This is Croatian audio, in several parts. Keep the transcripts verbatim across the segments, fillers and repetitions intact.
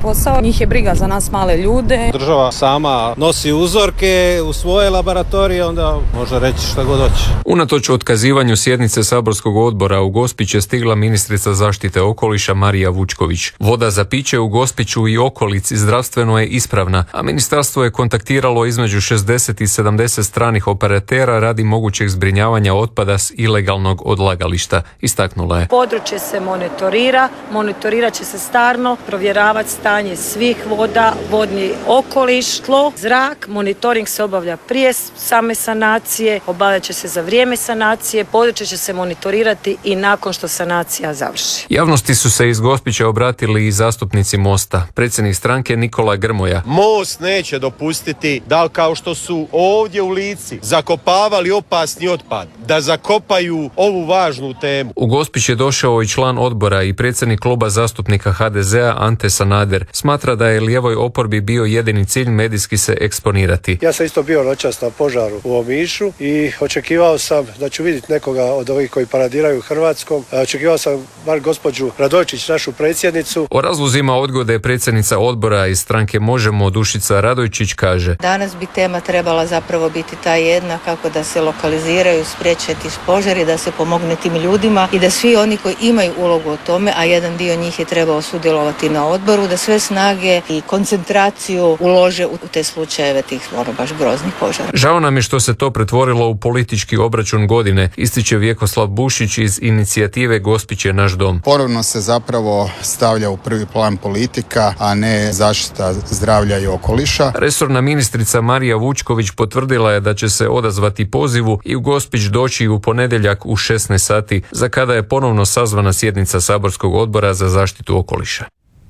posao. Njih je briga za nas male ljude. Država sama nosi uzorke u svoje laboratorije, onda može reći šta god hoće. Unatoč otkazivanju sjednice saborskog odbora u Gospić je stigla ministrica zaštite okoliša Marija Vučković. Voda za piće u Gospiću i okolici zdravstveno je ispravna, a ministarstvo je kontaktiralo između šezdeset i sedamdeset stranih operatera radi mogućeg zbrinjavanja otpada s ilegalnog odlagališta, istaknula je. Područje se monitorira, monitorirat će se stalno, provjeravati stanje svih voda, vodni okoliš, tlo, zrak. Monitoring se obavlja prije same sanacije, obavljat će se za vrijeme sanacije, područje će se monitorirati i nakon što sanacija završi. Javnosti su se iz Gospića obratili i zastupnici Mosta. Predsjednik stranke Nikola Grmoja. Most neće dopustiti da kao što su ovdje u Lici zakopavali opasni otpad, da zakopaju ovu važnu temu. U Gospić je došao i član odbora i predsjednik kluba zastupnika ha de zea Ante Sanader. Smatra da je lijevoj oporbi bio jedini cilj medijski se eksponirati. Ja sam isto bio noćas na požaru u Omišu i očekivao sam da ću vidjeti nekoga od ovih koji paradiraju Hrvatskom. Očekivao sam bar gospođu Radojčić, našu predsjednicu. O razlozima odgode predsjednica odbora iz stranke Možemo Dušica Radojčić kaže. Danas bi tema trebala zapravo biti ta jedna, kako da se lokaliziraju, spriječiti požari, da se pomogne tim ljudima i da svi oni koji imaju ulogu o tome, a jedan dio njih je trebao sudjelovati na odboru, da sve snage i koncentraciju ulože u te slučajeve tih ono baš groznih požara. Žao nam je što se to pretvorilo u politički obračun godine, ističe Vjekoslav Bušić iz inicijative Gospić je naš dom. Ponovno se zapravo stavlja u prvi plan politika, a ne zaštita zdravlja i okoliša. Resorna ministrica Marija Vučković potvrdila je da će se odazvati pozivu i u Gospić doći u ponedjeljak u šesnaest sati, za kada je ponovno sazvana sjednica saborskog odbora za zaštitu okoliša.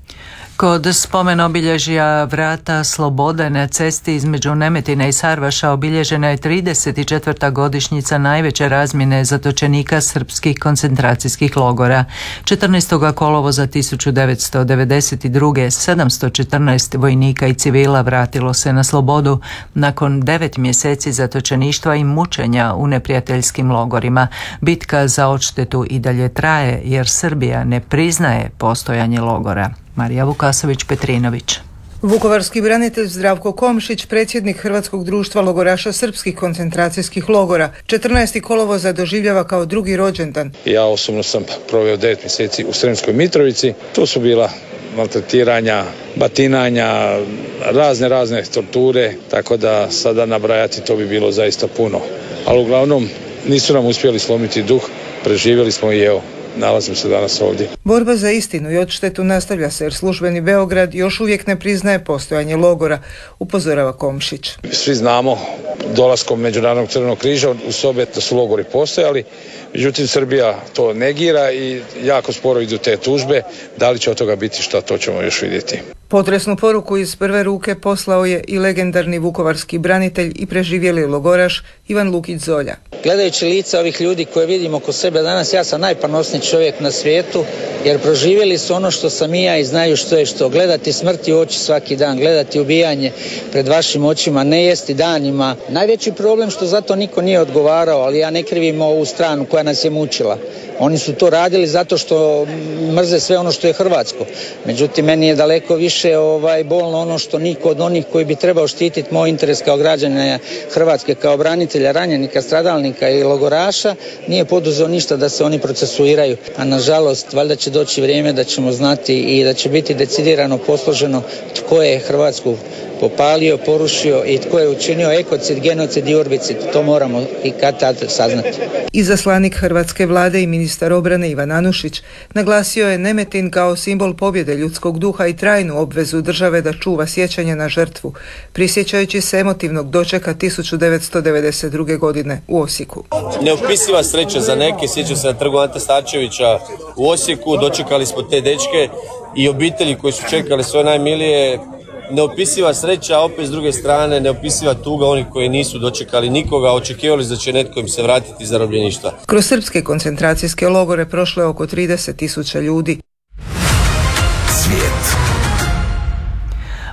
Kod spomen obilježja Vrata slobode na cesti između Nemetine i Sarvaša obilježena je trideset četvrta godišnjica najveće razmjene zatočenika srpskih koncentracijskih logora. četrnaestog kolovoza tisuću devetsto devedeset druge. sedamsto četrnaest vojnika i civila vratilo se na slobodu nakon devet mjeseci zatočeništva i mučenja u neprijateljskim logorima. Bitka za odštetu i dalje traje jer Srbija ne priznaje postojanje logora. Marija Vukasović-Petrinović. Vukovarski branitelj Zdravko Komšić, predsjednik Hrvatskog društva logoraša srpskih koncentracijskih logora, četrnaesti kolovoza doživljava kao drugi rođendan. Ja osobno sam proveo devet mjeseci u Sremskoj Mitrovici. Tu su bila maltretiranja, batinanja, razne razne torture, tako da sada nabrajati to bi bilo zaista puno. Ali uglavnom nisu nam uspjeli slomiti duh, preživjeli smo i evo. Nalazim se danas ovdje. Borba za istinu i odštetu nastavlja se jer službeni Beograd još uvijek ne priznaje postojanje logora, upozorava Komšić. Svi znamo dolaskom Međunarodnog Crvenog križa u sobe da su logori postojali, međutim Srbija to negira i jako sporo idu te tužbe. Da li će od toga biti šta, to ćemo još vidjeti. Potresnu poruku iz prve ruke poslao je i legendarni vukovarski branitelj i preživjeli logoraš Ivan Lukić Zolja. Gledajući lica ovih ljudi koje vidimo oko sebe danas, ja sam najponosniji čovjek na svijetu jer proživjeli su ono što sam i ja i znaju što je što. Gledati smrti u oči svaki dan, gledati ubijanje pred vašim očima, ne jesti danima. Najveći problem što zato niko nije odgovarao, ali ja ne krivim ovu stranu koja nas je mučila. Oni su to radili zato što mrze sve ono što je hrvatsko. Međutim, meni je daleko više ovaj, bolno ono što niko od onih koji bi trebao štititi moj interes kao građana Hrvatske, kao branitelja, ranjenika, stradalnika i logoraša, nije poduzeo ništa da se oni procesuiraju. A nažalost, valjda će doći vrijeme da ćemo znati i da će biti decidirano posloženo tko je Hrvatsku popalio, porušio i tko je učinio ekocid, genocid i urbicid. To moramo i kad tad saznati. Izaslanik hrvatske vlade i ministar obrane Ivan Anušić naglasio je Nemetin kao simbol pobjede ljudskog duha i trajnu obvezu države da čuva sjećanje na žrtvu, prisjećajući se emotivnog dočeka tisuću devetsto devedeset druge. godine u Osijeku. Neopisiva sreća za neke, sjećam se na trgu Ante Starčevića u Osijeku, dočekali smo te dečke i obitelji koji su čekali svoje najmilije. Neopisiva sreća, a opet s druge strane neopisiva tuga onih koji nisu dočekali nikoga, očekivali da će netko im se vratiti iz zarobljeništva. Kroz srpske koncentracijske logore prošlo je oko trideset tisuća ljudi. Svijet.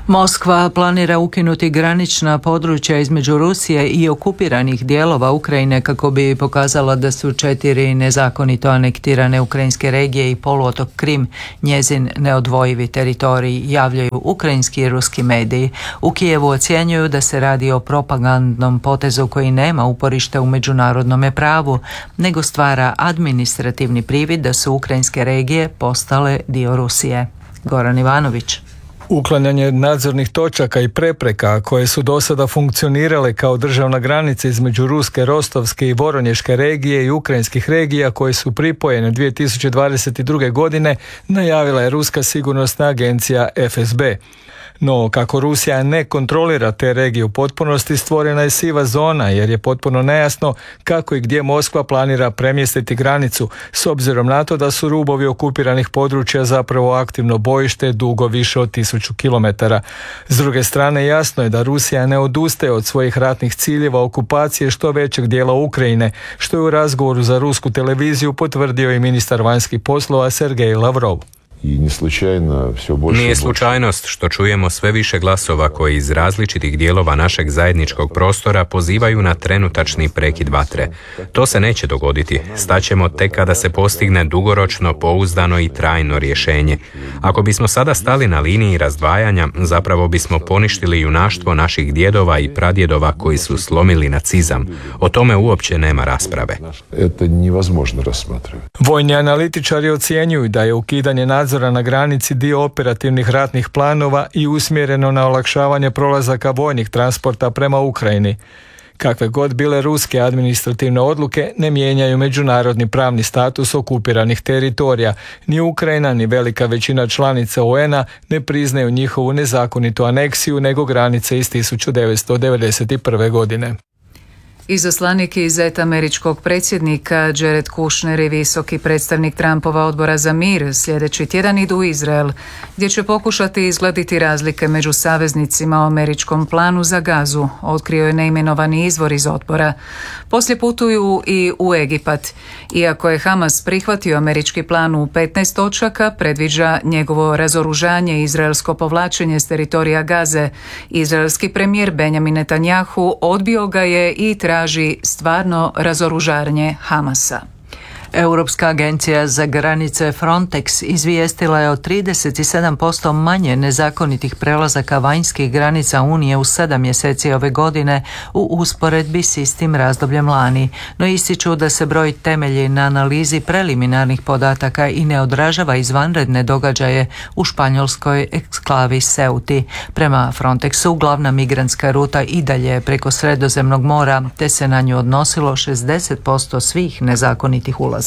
Moskva planira ukinuti granična područja između Rusije i okupiranih dijelova Ukrajine kako bi pokazala da su četiri nezakonito anektirane ukrajinske regije i poluotok Krim njezin neodvojivi teritorij, javljaju ukrajinski i ruski mediji. U Kijevu ocjenjuju da se radi o propagandnom potezu koji nema uporište u međunarodnom pravu, nego stvara administrativni privid da su ukrajinske regije postale dio Rusije. Goran Ivanović. Uklanjanje nadzornih točaka i prepreka koje su do sada funkcionirale kao državna granica između ruske, rostovske i voronješke regije i ukrajinskih regija koje su pripojene dvije tisuće dvadeset druge. godine najavila je ruska sigurnosna agencija F S B. No, kako Rusija ne kontrolira te regije u potpunosti, stvorena je siva zona jer je potpuno nejasno kako i gdje Moskva planira premjestiti granicu, s obzirom na to da su rubovi okupiranih područja zapravo aktivno bojište dugo više od tisuću kilometara. S druge strane, jasno je da Rusija ne odustaje od svojih ratnih ciljeva okupacije što većeg dijela Ukrajine, što je u razgovoru za rusku televiziju potvrdio i ministar vanjskih poslova Sergej Lavrov. Nije slučajnost što čujemo sve više glasova koji iz različitih dijelova našeg zajedničkog prostora pozivaju na trenutačni prekid vatre. To se neće dogoditi. Staćemo tek kada se postigne dugoročno, pouzdano i trajno rješenje. Ako bismo sada stali na liniji razdvajanja, zapravo bismo poništili junaštvo naših djedova i pradjedova koji su slomili nacizam. O tome uopće nema rasprave. Vojni analitičari ocjenjuju da je ukidanje nadzora na granici dio operativnih ratnih planova i usmjereno na olakšavanje prolazaka vojnih transporta prema Ukrajini. Kakve god bile ruske administrativne odluke ne mijenjaju međunarodni pravni status okupiranih teritorija. Ni Ukrajina ni velika većina članica U N-a ne priznaju njihovu nezakonitu aneksiju nego granice iz tisuću devetsto devedeset prve. godine. Izaslanik iz američkog predsjednika Jared Kushner i visoki predstavnik Trumpova odbora za mir sljedeći tjedan idu u Izrael, gdje će pokušati izgladiti razlike među saveznicima u američkom planu za Gazu, otkrio je neimenovani izvor iz odbora. Poslije putuju i u Egipat. Iako je Hamas prihvatio američki plan u petnaest točaka, predviđa njegovo razoružanje i izraelsko povlačenje s teritorija Gaze. Izraelski premijer Benjamin Netanjahu odbio ga je i traži stvarno razoružanje Hamasa. Europska agencija za granice Frontex izvijestila je o trideset sedam posto manje nezakonitih prelazaka vanjskih granica Unije u sedam mjeseci ove godine u usporedbi s istim razdobljem lani, no ističu da se broj temelji na analizi preliminarnih podataka i ne odražava izvanredne događaje u španjolskoj eksklavi Ceuti. Prema Frontexu, glavna migrantska ruta i dalje preko Sredozemnog mora, te se na nju odnosilo šezdeset posto svih nezakonitih ulazaka.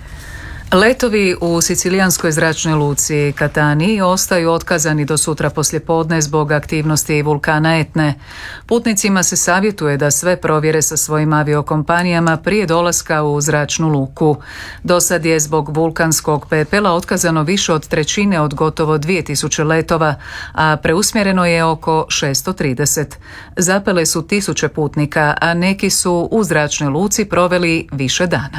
Letovi u sicilijanskoj zračnoj luci Catani ostaju otkazani do sutra poslijepodne zbog aktivnosti vulkana Etne. Putnicima se savjetuje da sve provjere sa svojim aviokompanijama prije dolaska u zračnu luku. Do sad je zbog vulkanskog pepela otkazano više od trećine od gotovo dvije tisuće letova, a preusmjereno je oko šesto trideset. Zapele su tisuće putnika, a neki su u zračnoj luci proveli više dana.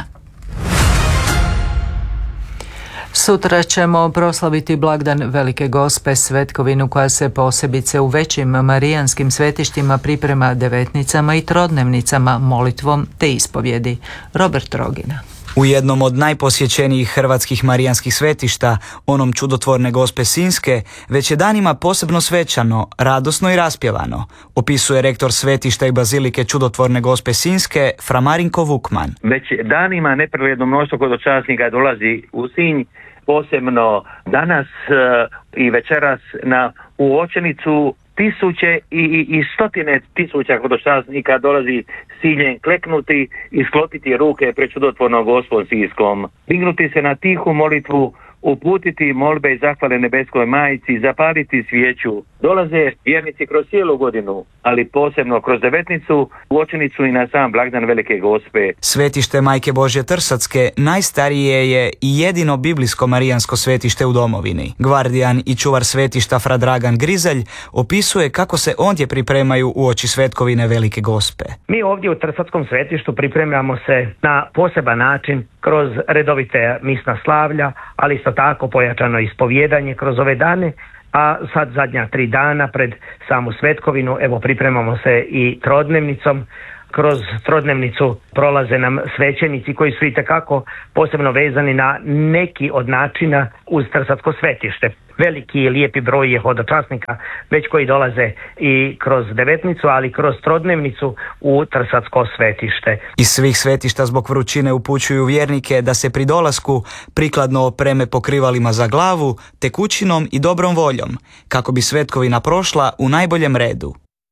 Sutra ćemo proslaviti blagdan Velike Gospe, svetkovinu koja se posebice u većim marijanskim svetištima priprema devetnicama i trodnevnicama, molitvom te ispovjedi. Robert Rogina. U jednom od najposjećenijih hrvatskih marijanskih svetišta, onom Čudotvorne Gospe Sinjske, već je danima posebno svečano, radosno i raspjevano, opisuje rektor svetišta i bazilike Čudotvorne Gospe Sinjske, fra Marinko Vukman. Već danima nepregledno mnoštvo hodočasnika dolazi u Sinj, posebno danas i večeras na uočenicu tisuće i, i, i stotine tisuća hodočasnika dolazi s ciljem kleknuti i sklopiti ruke pred Čudotvornom Gospom Sinjskom, dignuti se na tihu molitvu, uputiti molbe i zahvale nebeskoj majici, zapaliti svijeću. Dolaze vjernici kroz cijelu godinu, ali posebno kroz devetnicu, uočenicu i na sam blagdan Velike Gospe. Svetište Majke Božje Trsatske najstarije je i jedino biblijsko marijansko svetište u domovini. Gvardijan i čuvar svetišta fra Dragan Grizelj opisuje kako se ondje pripremaju uoči svetkovine Velike Gospe. Mi ovdje u Trsatskom svetištu pripremamo se na poseban način kroz redovite misna slavlja, ali isto tako pojačano ispovjedanje kroz ove dane, a sad zadnja tri dana pred samu Svetkovinu, evo pripremamo se i trodnevnicom. Kroz trodnevnicu prolaze nam svećenici koji su itekako posebno vezani na neki od načina uz Trsatsko svetište. Veliki i lijepi broj je hodočasnika već koji dolaze i kroz devetnicu, ali kroz trodnevnicu u Trsatsko svetište. Iz svih svetišta zbog vrućine upućuju vjernike da se pri dolasku prikladno opreme pokrivalima za glavu, tekućinom i dobrom voljom, kako bi Svetkovina prošla u najboljem redu.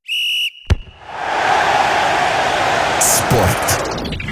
Sport.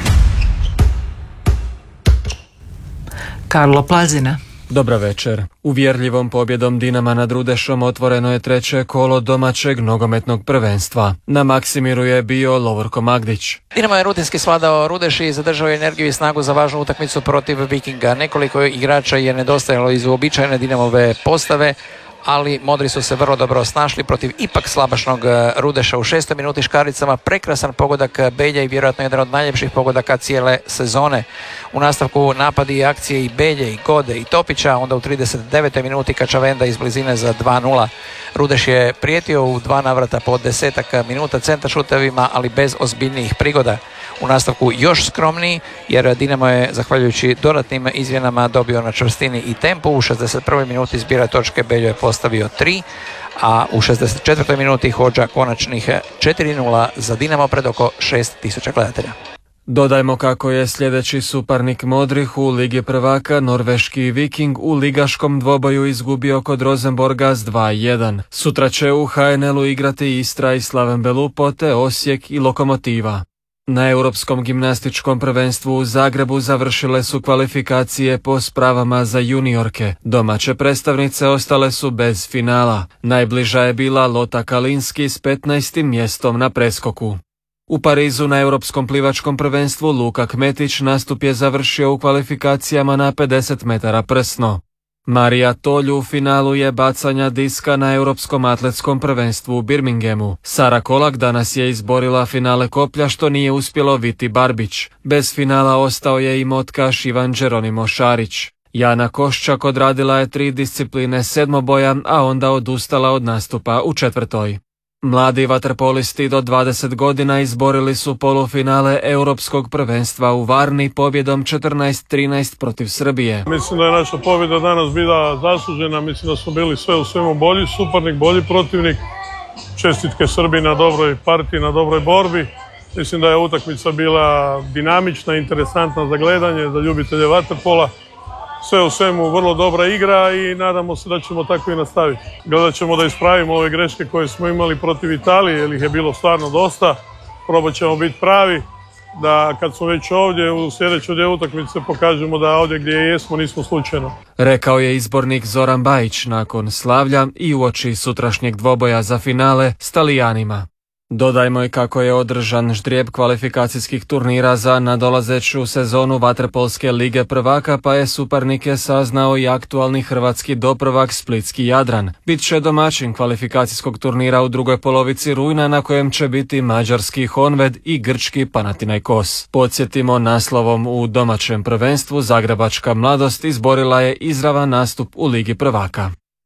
Karlo Plazina. Dobra večer. Uvjerljivom pobjedom Dinama nad Rudešom otvoreno je treće kolo domaćeg nogometnog prvenstva. Na Maksimiru je bio Lovorko Magdić. Dinamo je rutinski svladao Rudeš i zadržao je energiju i snagu za važnu utakmicu protiv Vikinga. Nekoliko igrača je nedostajalo iz uobičajene Dinamove postave, ali modri su se vrlo dobro snašli protiv ipak slabašnog Rudeša. U šestoj minuti škaricama prekrasan pogodak Belje i vjerojatno jedan od najljepših pogodaka cijele sezone. U nastavku napadi i akcije i Belje i Gode i Topića, onda u trideset devetoj minuti Kačavenda iz blizine za dva nula. Rudeš je prijetio u dva navrata po desetak minuta centar šutevima, ali bez ozbiljnijih prigoda. U nastavku još skromniji, jer Dinamo je, zahvaljujući dodatnim izmjenama, dobio na čvrstini i tempu. U šezdeset prvoj minuti zbira točke, Beljo je postavio tri, a u šezdeset četvrtoj minuti Hodža konačnih četiri nula za Dinamo pred oko šest tisuća gledatelja. Dodajmo kako je sljedeći suparnik modrih u Ligi prvaka, norveški Viking, u ligaškom dvoboju izgubio kod Rosenborga s dva jedan. Sutra će u ha en el-u igrati Istra i Slaven Belupo te Osijek i Lokomotiva. Na Europskom gimnastičkom prvenstvu u Zagrebu završile su kvalifikacije po spravama za juniorke. Domaće predstavnice ostale su bez finala. Najbliža je bila Lota Kalinski s petnaestim mjestom na preskoku. U Parizu na Europskom plivačkom prvenstvu Luka Kmetić nastup je završio u kvalifikacijama na pedeset metara prsno. Marija Tolj u finalu je bacanja diska na Europskom atletskom prvenstvu u Birminghamu. Sara Kolak danas je izborila finale koplja, što nije uspjelo Viti Barbić. Bez finala ostao je i motkaš Ivan Đeronimo Šarić. Jana Koščak odradila je tri discipline sedmoboja, a onda odustala od nastupa u četvrtoj. Mladi vaterpolisti do dvadeset godina izborili su polufinale Europskog prvenstva u Varni pobjedom četrnaest trinaest protiv Srbije. Mislim da je naša pobjeda danas bila zaslužena, mislim da smo bili sve u svemu bolji suparnik, bolji protivnik. Čestitke Srbiji na dobroj partiji, na dobroj borbi. Mislim da je utakmica bila dinamična, interesantna za gledanje, za ljubitelje vaterpola. Sve u svemu vrlo dobra igra i nadamo se da ćemo tako i nastaviti. Gledat ćemo da ispravimo ove greške koje smo imali protiv Italije, jer ih je bilo stvarno dosta. Probat ćemo biti pravi, da kad smo već ovdje u sljedećoj dvije utakmice pokažemo da ovdje gdje jesmo nismo slučajno. Rekao je izbornik Zoran Bajić nakon slavlja i uoči sutrašnjeg dvoboja za finale s Talijanima. Dodajmo i kako je održan ždrijeb kvalifikacijskih turnira za nadolazeću sezonu vaterpolske lige prvaka, pa je suparnike saznao i aktualni hrvatski doprvak Splitski Jadran. Bit će domaćin kvalifikacijskog turnira u drugoj polovici rujna, na kojem će biti mađarski Honved i grčki Panathinaikos. Podsjetimo, naslovom u domaćem prvenstvu Zagrebačka mladost izborila je izravan nastup u Ligi prvaka.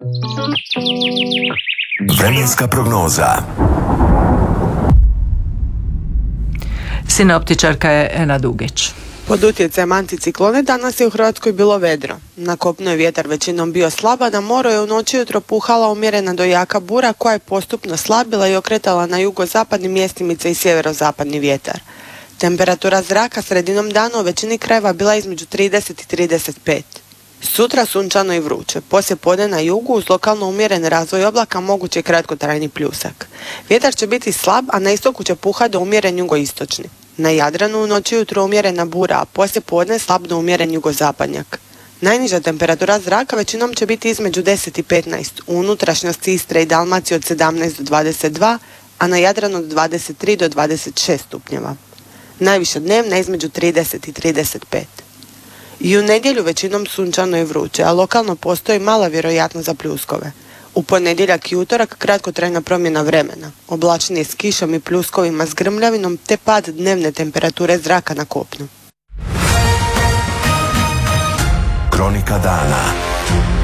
Vremenska prognoza. Sinoptičarka je Ena Dugić. Pod utjecajem anticiklone danas je u Hrvatskoj bilo vedro. Na kopnu je vjetar većinom bio slab, a na moru je u noći jutro puhala umjerena do jaka bura koja je postupno slabila i okretala na jugozapadni mjestimice i sjeverozapadni vjetar. Temperatura zraka sredinom dana u većini krajeva bila između trideset i trideset pet. Sutra sunčano i vruće, poslije podne na jugu uz lokalno umjeren razvoj oblaka moguće kratkotrajni pljusak. Vjetar će biti slab, a na istoku će puhati do umjeren jugoistočni. Na Jadranu u noći jutro umjerena bura, a poslije podne slab do umjeren jugozapadnjak. Najniža temperatura zraka većinom će biti između deset i petnaest, u unutrašnjosti Istre i Dalmacije od sedamnaest do dvadeset dva, a na Jadranu od dvadeset tri do dvadeset šest stupnjeva. Najviša dnevna između trideset i trideset pet. I u nedjelju većinom sunčano i vruće, a lokalno postoji mala vjerojatnost za pljuskove. U ponedjeljak i utorak kratkotrajna promjena vremena, oblačnije s kišom i pljuskovima s grmljavinom te pad dnevne temperature zraka na kopnu. Kronika dana.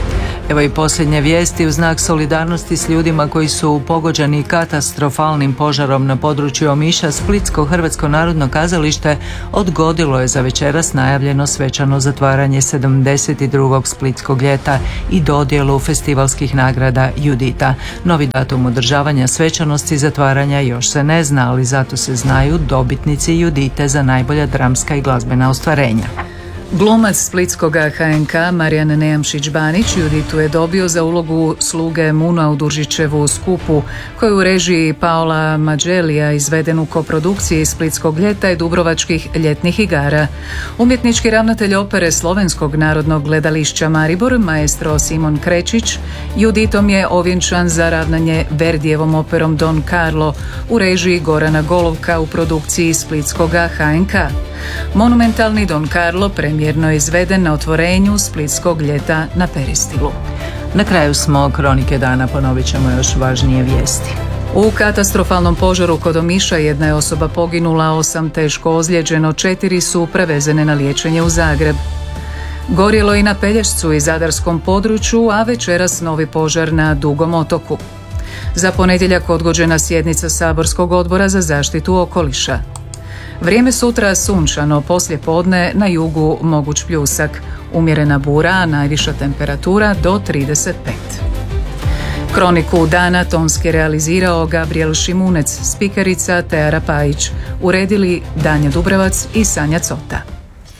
Evo i posljednje vijesti. U znak solidarnosti s ljudima koji su pogođeni katastrofalnim požarom na području Omiša, Splitsko Hrvatsko narodno kazalište odgodilo je za večeras najavljeno svečano zatvaranje sedamdeset drugog Splitskog ljeta i dodjelu festivalskih nagrada Judita. Novi datum održavanja svečanosti zatvaranja još se ne zna, ali zato se znaju dobitnici Judite za najbolja dramska i glazbena ostvarenja. Glumac splitskog ha en ka Marijan Nejamšić-Banić Juditu je dobio za ulogu sluge Muna u Duržićevu skupu, koju u režiji Paola Mađelija izveden u koprodukciji Splitskog ljeta i Dubrovačkih ljetnih igara. Umjetnički ravnatelj opere Slovenskog narodnog gledališća Maribor, maestro Simon Krečić, Juditom je ovjenčan za ravnanje Verdijevom operom Don Carlo u režiji Gorana Golovka u produkciji Splitskog ha en ka. Monumentalni Don Carlo premijerno je izveden na otvorenju Splitskog ljeta na Peristilu. Na kraju smo kronike dana, ponovit ćemo još važnije vijesti. U katastrofalnom požaru kod Omiša jedna je osoba poginula, osam teško ozlijeđeno, četiri su prevezene na liječenje u Zagreb. Gorjelo i na Pelješcu i zadarskom području, a večeras novi požar na Dugom otoku. Za ponedjeljak odgođena sjednica Saborskog odbora za zaštitu okoliša. Vrijeme sutra sunčano, poslije podne na jugu moguć pljusak, umjerena bura, a najviša temperatura do trideset pet. Kroniku dana tonski realizirao Gabriel Šimunec, spikerica Teara Pajić, uredili Danja Dubrevac i Sanja Cota.